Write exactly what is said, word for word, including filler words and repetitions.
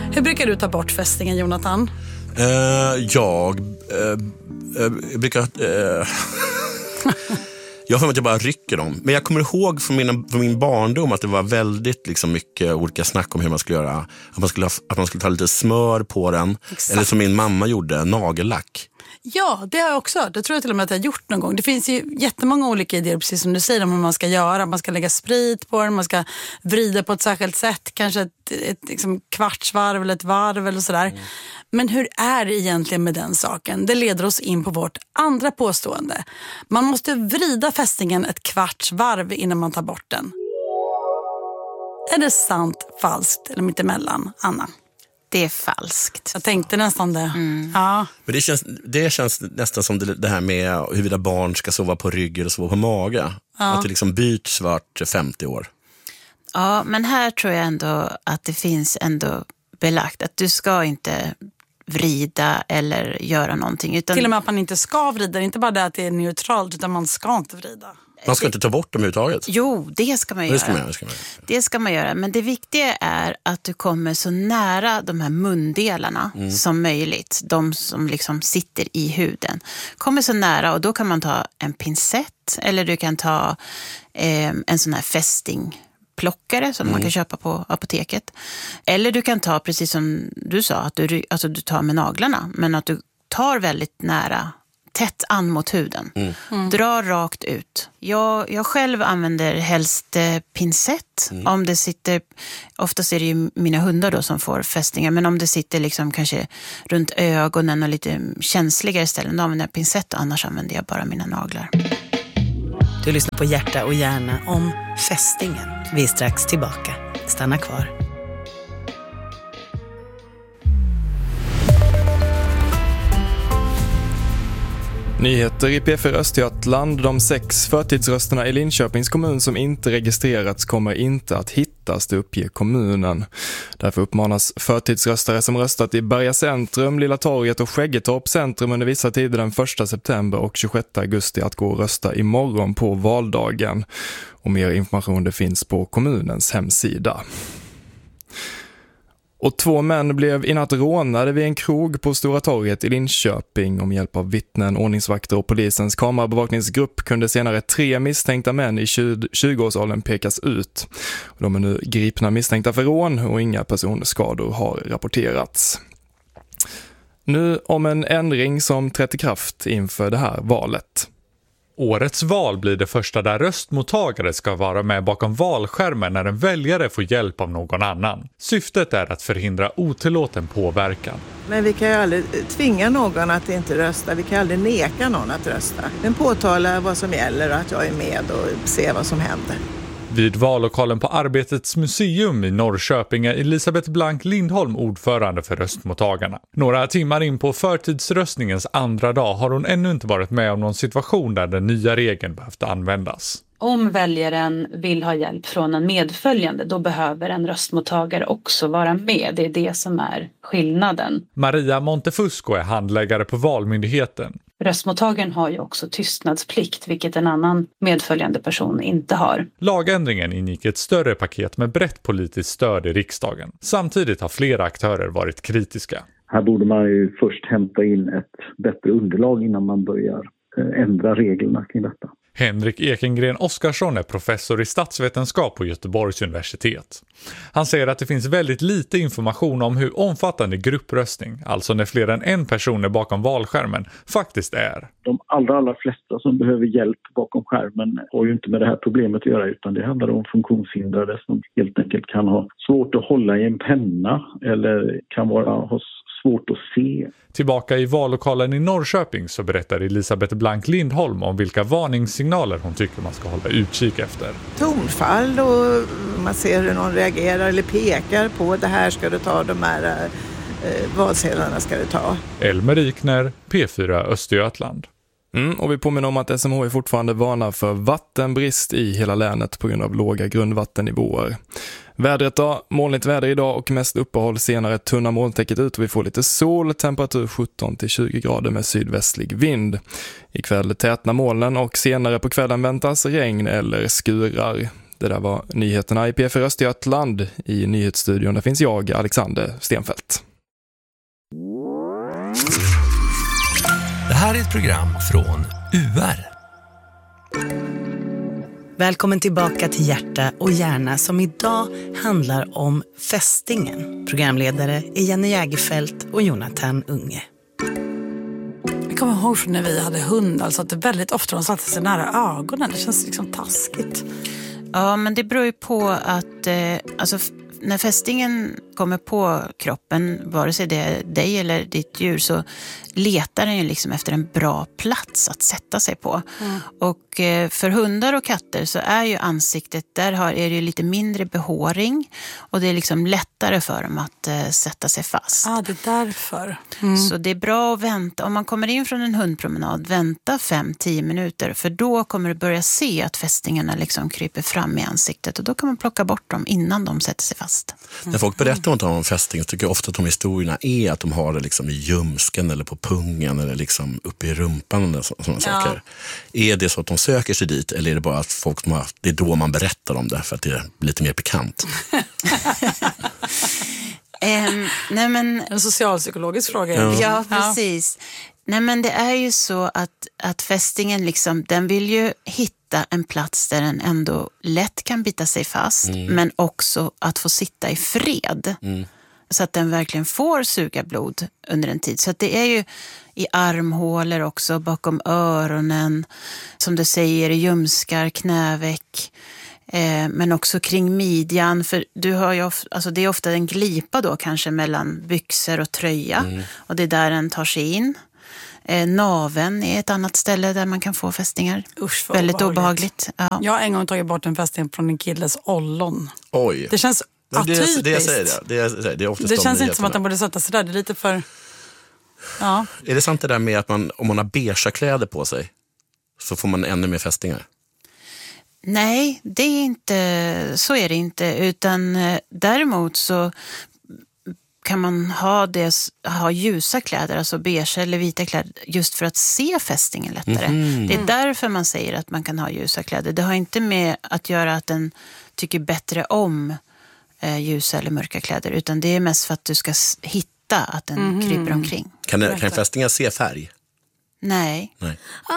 Hur brukar du ta bort fästingen, Jonathan? Uh, jag uh, uh, brukar... Uh, jag får att jag bara rycker dem. Men jag kommer ihåg från, mina, från min barndom att det var väldigt liksom, mycket olika snack om hur man skulle göra. Att man skulle, ha, att man skulle ta lite smör på den. Exakt. Eller som min mamma gjorde, nagellack. Ja, det har jag också. Det tror jag till och med att jag har gjort någon gång. Det finns ju jättemånga olika idéer, precis som du säger, om hur man ska göra. Man ska lägga sprit på den, man ska vrida på ett särskilt sätt. Kanske ett, ett liksom kvartsvarv eller ett varv eller sådär. Mm. Men hur är det egentligen med den saken? Det leder oss in på vårt andra påstående. Man måste vrida fästingen ett kvartsvarv innan man tar bort den. Är det sant, falskt eller mittemellan, Anna? Det är falskt. Jag tänkte nästan det. Mm. Ja. Men det känns, det känns nästan som det, det här med huruvida barn ska sova på rygg eller sova på mage. Ja. Att det liksom byts vart femtio år. Ja, men här tror jag ändå att det finns ändå belagt att du ska inte vrida eller göra någonting. Utan... Till och med att man inte ska vrida. Det är inte bara det att det är neutralt, utan man ska inte vrida. Man ska inte ta bort dem överhuvudtaget. Jo, det ska man göra. Det ska man, det ska man göra. Det ska man göra. Men det viktiga är att du kommer så nära de här mundelarna mm. som möjligt. De som liksom sitter i huden. Kommer så nära, och då kan man ta en pincett. Eller du kan ta eh, en sån här fästingplockare som mm. man kan köpa på apoteket. Eller du kan ta, precis som du sa, att du, alltså du tar med naglarna. Men att du tar väldigt nära, tätt an mot huden. Mm. Mm. Dra rakt ut. Jag, jag själv använder helst eh, pincett. Mm. Om det sitter, oftast är det ju mina hundar då som får fästingar. Men om det sitter liksom kanske runt ögonen och lite känsligare ställen, då använder jag pincett, och annars använder jag bara mina naglar. Du lyssnar på Hjärta och hjärna om fästingen. Vi är strax tillbaka. Stanna kvar. Nyheter i P fyra Östergötland. De sex förtidsrösterna i Linköpings kommun som inte registrerats kommer inte att hittas, det uppger kommunen. Därför uppmanas förtidsröstare som röstat i Berga centrum, Lilla torget och Skäggetorp centrum under vissa tider den första september och tjugosjätte augusti att gå och rösta imorgon på valdagen. Och mer information det finns på kommunens hemsida. Och två män blev i natt rånade vid en krog på Stora torget i Linköping. Om hjälp av vittnen, ordningsvakter och polisens kamerabevakningsgrupp kunde senare tre misstänkta män i tjugoårsåldern pekas ut. De är nu gripna misstänkta för rån och inga personskador har rapporterats. Nu om en ändring som trätt i kraft inför det här valet. Årets val blir det första där röstmottagare ska vara med bakom valskärmen när en väljare får hjälp av någon annan. Syftet är att förhindra otillåten påverkan. Men vi kan ju aldrig tvinga någon att inte rösta. Vi kan aldrig neka någon att rösta. Men påtala vad som gäller och att jag är med och ser vad som händer. Vid vallokalen på Arbetets museum i Norrköping är Elisabeth Blank Lindholm ordförande för röstmottagarna. Några timmar in på förtidsröstningens andra dag har hon ännu inte varit med om någon situation där den nya regeln behövt användas. Om väljaren vill ha hjälp från en medföljande, då behöver en röstmottagare också vara med. Det är det som är skillnaden. Maria Montefusco är handläggare på Valmyndigheten. Röstmottagaren har ju också tystnadsplikt, vilket en annan medföljande person inte har. Lagändringen ingick ett större paket med brett politiskt stöd i riksdagen. Samtidigt har flera aktörer varit kritiska. Här borde man ju först hämta in ett bättre underlag innan man börjar ändra reglerna kring detta. Henrik Ekengren Oskarsson är professor i statsvetenskap på Göteborgs universitet. Han säger att det finns väldigt lite information om hur omfattande gruppröstning, alltså när fler än en person är bakom valskärmen, faktiskt är. De allra, allra flesta som behöver hjälp bakom skärmen har ju inte med det här problemet att göra, utan det handlar om funktionshindrade som helt enkelt kan ha svårt att hålla i en penna eller kan vara ha svårt att se. Tillbaka i vallokalen i Norrköping så berättar Elisabeth Blank Lindholm om vilka varningssignaler hon tycker man ska hålla utkik efter. Tonfall, och man ser hur någon reagerar eller pekar på det här ska du ta, de här eh, valsedlarna ska du ta. Elmer Ikner, P fyra Östergötland. Mm, och vi påminner om att S M H I fortfarande varnar för vattenbrist i hela länet på grund av låga grundvattennivåer. Vädret då, molnigt väder idag och mest uppehåll, senare tunna molntäcket ut och vi får lite sol, temperatur sjutton till tjugo grader med sydvästlig vind. Ikväll tätna molnen och senare på kvällen väntas regn eller skurar. Det där var nyheterna i P F R Östergötland. I nyhetsstudion där finns jag, Alexander Stenfeldt. Det här är ett program från U R. Välkommen tillbaka till Hjärta och hjärna som idag handlar om fästingen. Programledare är Jenny Jägerfelt och Jonathan Unge. Jag kommer ihåg från när vi hade hund, alltså att det väldigt ofta de satte sig nära ögonen. Det känns liksom taskigt. Ja, men det beror ju på att eh, alltså, f- när fästingen kommer på kroppen, vare sig det är dig eller ditt djur, så letar den ju liksom efter en bra plats att sätta sig på. Mm. Och eh, för hundar och katter så är ju ansiktet, där har, är det ju lite mindre behåring och det är liksom lättare för dem att eh, sätta sig fast. Ja, ah, det är därför. Mm. Så det är bra att vänta, om man kommer in från en hundpromenad, vänta fem till tio minuter, för då kommer du börja se att fästingarna liksom kryper fram i ansiktet och då kan man plocka bort dem innan de sätter sig fast. Mm. När folk berättar om fästingar tycker jag ofta att de historierna är att de har det liksom i ljumsken eller på pungen eller liksom uppe i rumpan eller sådana ja. saker. Är det så att de söker sig dit eller är det bara att folk som har, det är då man berättar om det för att det är lite mer pikant? um, nej men, en socialpsykologisk fråga. Ja, ja precis. Ja. Nej men det är ju så att, att fästingen liksom, den vill ju hitta en plats där den ändå lätt kan bita sig fast, mm. men också att få sitta i fred. Mm. Så att den verkligen får suga blod under en tid. Så att det är ju i armhålor också, bakom öronen, som du säger, i ljumskar, knäveck, eh, men också kring midjan. För du har ju, alltså det är ofta en glipa då kanske mellan byxor och tröja. Mm. Och det är där den tar sig in. Eh, naven är ett annat ställe där man kan få fästingar. Usch, väldigt obehagligt. obehagligt. Ja. Jag har en gång tagit bort en fästing från en killes ollon. Oj. Det känns Men det, atypiskt. det, jag säger det. Det, är, det, är det känns inte som att den borde sätta sig där. Det är lite för... Ja. Är det sant det där med att man, om man har beige kläder på sig så får man ännu mer fästingar? Nej, det är inte, så är det inte. Utan eh, däremot så kan man ha, det, ha ljusa kläder, alltså beige eller vita kläder, just för att se fästingen lättare. Mm. Det är därför man säger att man kan ha ljusa kläder. Det har inte med att göra att den tycker bättre om eh, ljusa eller mörka kläder, utan det är mest för att du ska hitta att den mm. kryper omkring. Kan, det, kan fästingar se färg? Nej. Nej.